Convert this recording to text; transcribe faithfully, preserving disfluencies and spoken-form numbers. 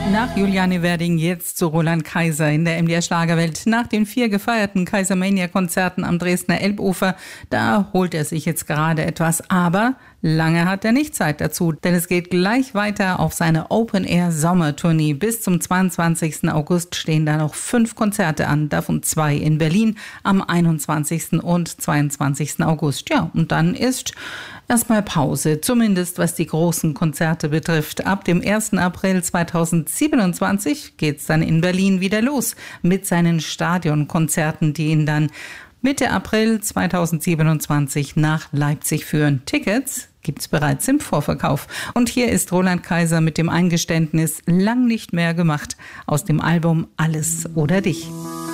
Nach Juliane Werding jetzt zu Roland Kaiser in der M D R Schlagerwelt. Nach den vier gefeierten Kaisermania-Konzerten am Dresdner Elbufer, da holt er sich jetzt gerade etwas. Aber lange hat er nicht Zeit dazu, denn es geht gleich weiter auf seine Open-Air-Sommertournee. Bis zum zweiundzwanzigsten August stehen da noch fünf Konzerte an, davon zwei in Berlin am einundzwanzigsten und zweiundzwanzigsten August. Ja, und dann ist erstmal Pause, zumindest was die großen Konzerte betrifft. Ab dem ersten April zweitausendsiebenundzwanzig geht's dann in Berlin wieder los mit seinen Stadionkonzerten, die ihn dann Mitte April zweitausendsiebenundzwanzig nach Leipzig führen. Tickets gibt's bereits im Vorverkauf. Und hier ist Roland Kaiser mit dem Eingeständnis lang nicht mehr gemacht aus dem Album Alles oder Dich.